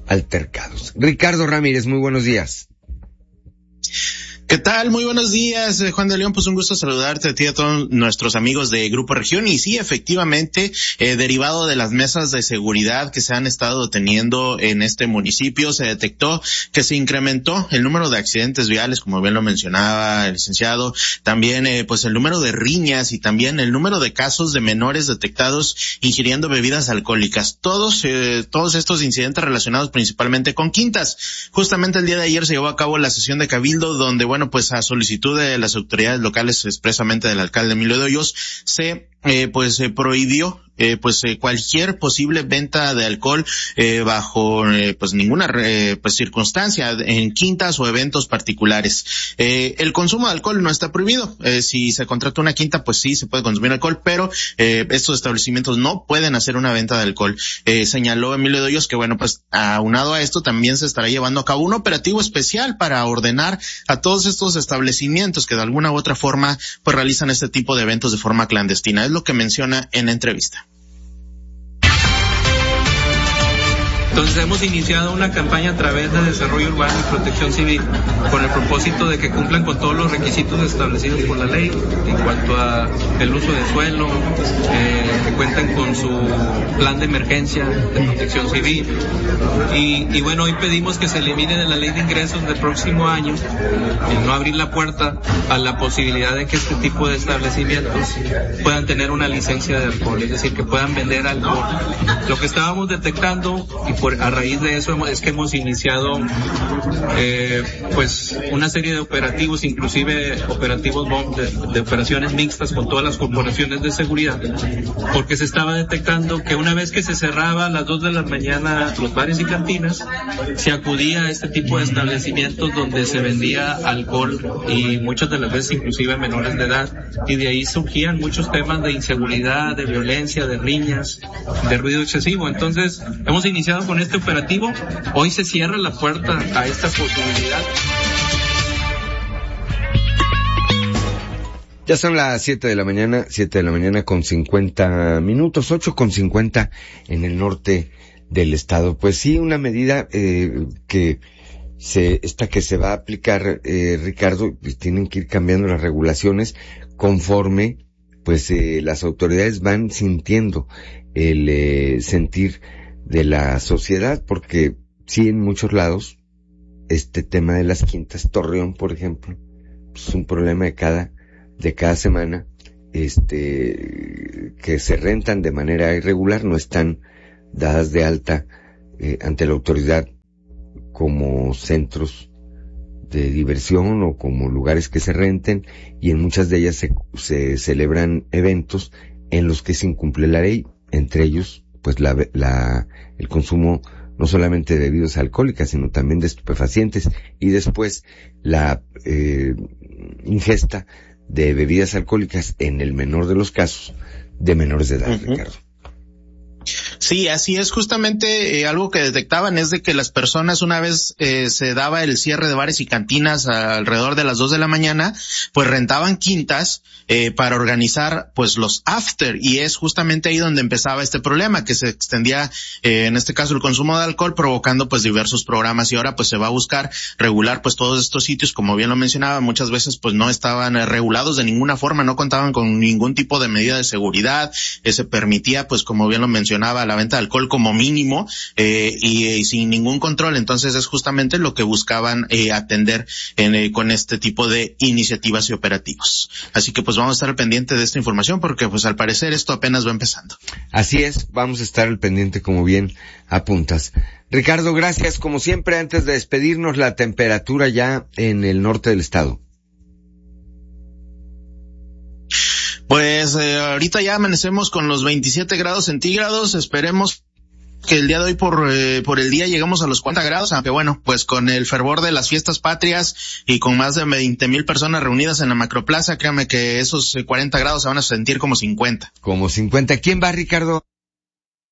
altercados. Ricardo Ramírez, muy buenos días. ¿Qué tal? Muy buenos días, Juan de León. Pues un gusto saludarte a ti y a todos nuestros amigos de Grupo Región. Y sí, efectivamente, derivado de las mesas de seguridad que se han estado teniendo en este municipio, se detectó que se incrementó el número de accidentes viales, como bien lo mencionaba el licenciado. También, pues el número de riñas y también el número de casos de menores detectados ingiriendo bebidas alcohólicas. Todos estos incidentes relacionados principalmente con quintas. Justamente el día de ayer se llevó a cabo la sesión de cabildo donde, bueno, pues a solicitud de las autoridades locales, expresamente del alcalde Emilio de Hoyos, se prohibió cualquier posible venta de alcohol bajo ninguna circunstancia en quintas o eventos particulares. El consumo de alcohol no está prohibido. Si se contrata una quinta, pues sí se puede consumir alcohol, pero estos establecimientos no pueden hacer una venta de alcohol. Señaló Emilio de Hoyos que, bueno, pues aunado a esto también se estará llevando a cabo un operativo especial para ordenar a todos estos establecimientos que de alguna u otra forma pues realizan este tipo de eventos de forma clandestina. Es lo que menciona en la entrevista. Entonces hemos iniciado una campaña a través de Desarrollo Urbano y Protección Civil con el propósito de que cumplan con todos los requisitos establecidos por la ley en cuanto a el uso de suelo, que cuenten con su plan de emergencia de protección civil. Y bueno, hoy pedimos que se elimine de la ley de ingresos del próximo año el no abrir la puerta a la posibilidad de que este tipo de establecimientos puedan tener una licencia de alcohol, es decir, que puedan vender alcohol. Lo que estábamos detectando y a raíz de eso es que hemos iniciado una serie de operativos, inclusive operativos de operaciones mixtas con todas las corporaciones de seguridad, porque se estaba detectando que una vez que se cerraba a las 2 de la mañana los bares y cantinas, se acudía a este tipo de establecimientos donde se vendía alcohol y muchas de las veces inclusive menores de edad, y de ahí surgían muchos temas de inseguridad, de violencia, de riñas, de ruido excesivo. Entonces hemos iniciado con este operativo. Hoy se cierra la puerta a esta posibilidad. Ya son las 7 de la mañana con 50 minutos, 8:50 en el norte del estado. Pues sí, una medida que se va a aplicar, Ricardo, pues tienen que ir cambiando las regulaciones conforme las autoridades van sintiendo el sentir de la sociedad, porque sí, en muchos lados este tema de las quintas, Torreón por ejemplo, es un problema de cada semana, que se rentan de manera irregular, no están dadas de alta ante la autoridad como centros de diversión o como lugares que se renten, y en muchas de ellas se celebran eventos en los que se incumple la ley, entre ellos pues el consumo no solamente de bebidas alcohólicas, sino también de estupefacientes, y después la ingesta de bebidas alcohólicas, en el menor de los casos, de menores de edad, Ricardo. Sí, así es. Justamente algo que detectaban es de que las personas, una vez se daba el cierre de bares y cantinas alrededor de las 2 de la mañana, pues rentaban quintas para organizar pues los after, y es justamente ahí donde empezaba este problema, que se extendía en este caso el consumo de alcohol, provocando pues diversos programas, y ahora pues se va a buscar regular pues todos estos sitios. Como bien lo mencionaba, muchas veces pues no estaban regulados de ninguna forma, no contaban con ningún tipo de medida de seguridad, se permitía pues como bien lo mencionaba la venta de alcohol como mínimo y sin ningún control. Entonces es justamente lo que buscaban atender con este tipo de iniciativas y operativos. Así que pues vamos a estar al pendiente de esta información, porque pues al parecer esto apenas va empezando. Así es, vamos a estar al pendiente como bien apuntas. Ricardo, gracias. Como siempre, antes de despedirnos, la temperatura ya en el norte del estado. Pues ahorita ya amanecemos con los 27 grados centígrados, esperemos que el día de hoy por el día llegamos a los 40 grados, aunque bueno, pues con el fervor de las fiestas patrias y con más de 20,000 personas reunidas en la Macroplaza, créame que esos 40 grados se van a sentir como 50. Como 50. ¿Quién va, Ricardo?